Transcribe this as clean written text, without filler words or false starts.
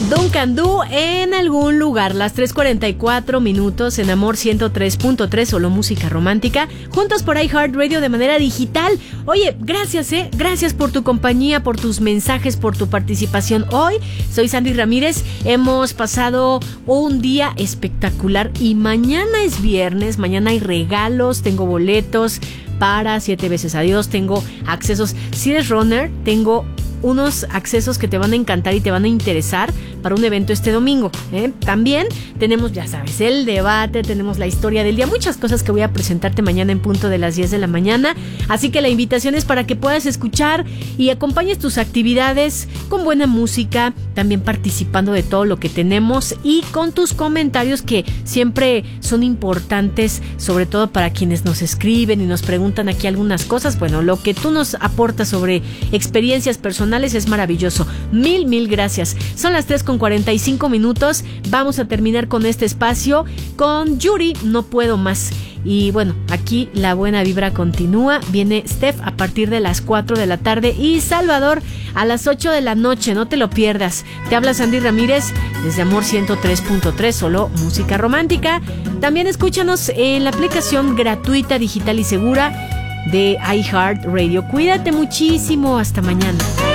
Duncan Du en algún lugar, las 3:44 minutos en Amor 103.3, solo música romántica, juntos por iHeartRadio de manera digital. Oye, gracias, gracias por tu compañía, por tus mensajes, por tu participación hoy. Soy Sandy Ramírez, hemos pasado un día espectacular y mañana es viernes, mañana hay regalos, tengo boletos para 7 veces adiós, tengo accesos, si eres runner, tengo unos accesos que te van a encantar y te van a interesar para un evento este domingo, También tenemos, ya sabes, el debate, tenemos la historia del día, muchas cosas que voy a presentarte mañana en punto de las 10 de la mañana, así que la invitación es para que puedas escuchar y acompañes tus actividades con buena música, también participando de todo lo que tenemos y con tus comentarios que siempre son importantes, sobre todo para quienes nos escriben y nos preguntan aquí algunas cosas. Bueno, lo que tú nos aportas sobre experiencias personales es maravilloso. Mil gracias. Son las 3:45 minutos. Vamos a terminar con este espacio con Yuri, No Puedo Más. Y bueno, aquí la buena vibra continúa. Viene Steph a partir de las 4 de la tarde y Salvador a las 8 de la noche. No te lo pierdas. Te habla Sandy Ramírez desde Amor 103.3, solo música romántica. También escúchanos en la aplicación gratuita, digital y segura de iHeartRadio. Cuídate muchísimo. Hasta mañana.